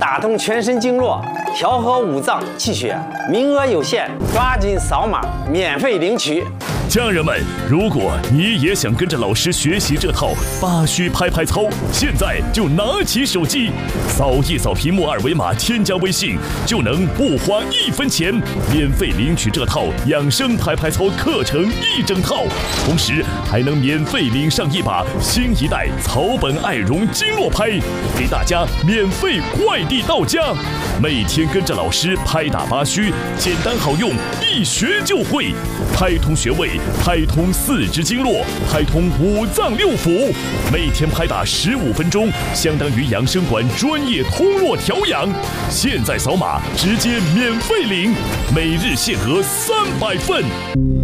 打通全身经络，调和五脏气血，名额有限，抓紧扫码免费领取。 家人们，如果你也想跟着老师学习这套八虚拍拍操，现在就拿起手机，扫一扫屏幕二维码，添加微信，就能不花1分钱，免费领取这套养生拍拍操课程1整套，同时还能免费领上一把新一代草本爱绒经络拍，给大家免费快递到家。每天跟着老师拍打八虚，简单好用，一学就会，拍通穴位，拍通4肢经络，拍通5脏6腑，每天拍打15分钟，相当于养生馆专业通络调养。现在扫码直接免费领，每日限额300份。